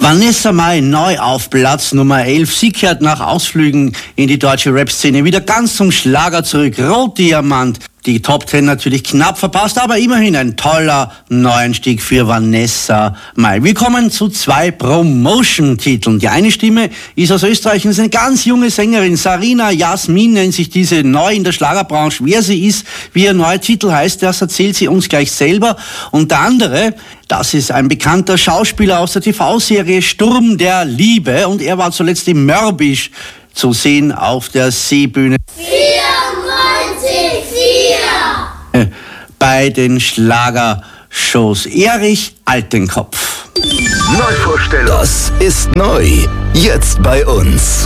Vanessa Mai neu auf Platz Nummer 11. Sie kehrt nach Ausflügen in die deutsche Rap-Szene wieder ganz zum Schlager zurück. Rotdiamant. Die Top 10 natürlich knapp verpasst, aber immerhin ein toller Neuanstieg für Vanessa Mai. Wir kommen zu 2 Promotion-Titeln. Die eine Stimme ist aus Österreich und ist eine ganz junge Sängerin. Sarina Jasmin nennt sich diese, neu in der Schlagerbranche. Wer sie ist, wie ihr neuer Titel heißt, das erzählt sie uns gleich selber. Und der andere, das ist ein bekannter Schauspieler aus der TV-Serie Sturm der Liebe. Und er war zuletzt im Mörbisch zu sehen auf der Seebühne. Bei den Schlagershows. Erich Altenkopf. Neuvorstellung. Das ist neu. Jetzt bei uns.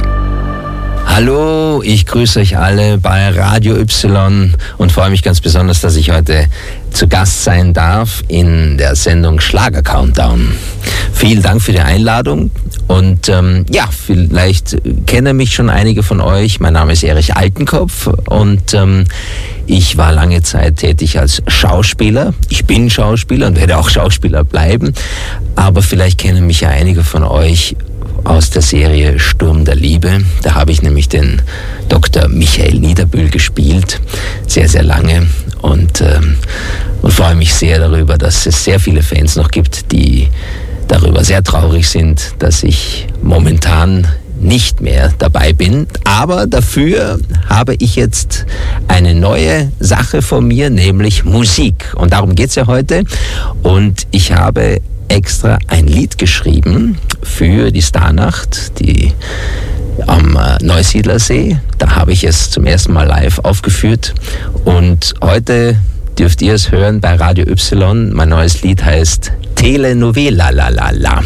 Hallo, ich grüße euch alle bei Radio Y und freue mich ganz besonders, dass ich heute zu Gast sein darf in der Sendung Schlager Countdown. Vielen Dank für die Einladung und vielleicht kennen mich schon einige von euch. Mein Name ist Erich Altenkopf und ich war lange Zeit tätig als Schauspieler. Ich bin Schauspieler und werde auch Schauspieler bleiben, aber vielleicht kennen mich ja einige von euch aus der Serie Sturm der Liebe. Da habe ich nämlich den Dr. Michael Niederbühl gespielt, sehr, sehr lange und freue mich sehr darüber, dass es sehr viele Fans noch gibt, die darüber sehr traurig sind, dass ich momentan nicht mehr dabei bin. Aber dafür habe ich jetzt eine neue Sache von mir, nämlich Musik. Und darum geht's ja heute. Und ich habe extra ein Lied geschrieben für die Starnacht, die am Neusiedlersee. Da habe ich es zum ersten Mal live aufgeführt. Und heute dürft ihr es hören bei Radio Y. Mein neues Lied heißt Telenovela la la la.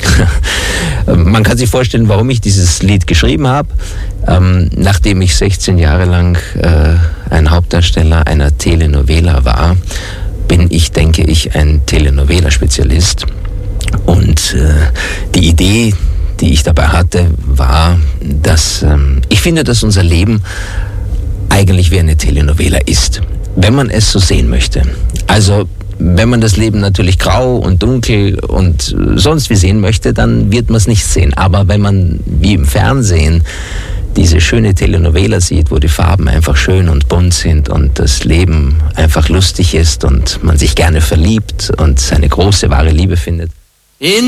Man kann sich vorstellen, warum ich dieses Lied geschrieben habe. Nachdem ich 16 Jahre lang ein Hauptdarsteller einer Telenovela war, bin ich, denke ich, ein Telenovela-Spezialist. Und die Idee, die ich dabei hatte, war, dass ich finde, dass unser Leben eigentlich wie eine Telenovela ist, wenn man es so sehen möchte. Also wenn man das Leben natürlich grau und dunkel und sonst wie sehen möchte, dann wird man es nicht sehen. Aber wenn man wie im Fernsehen diese schöne Telenovela sieht, wo die Farben einfach schön und bunt sind und das Leben einfach lustig ist und man sich gerne verliebt und seine große, wahre Liebe findet.